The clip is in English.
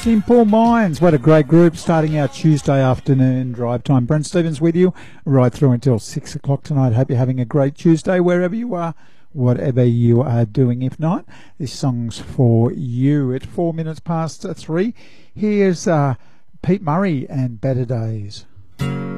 Simple Minds, what a great group, starting our Tuesday afternoon drive time. Brent Stevens with you right through until 6 o'clock tonight. Hope you're having a great Tuesday wherever you are, whatever you are doing. If not, this song's for you. At 4 minutes past 3, here's Pete Murray and Better Days.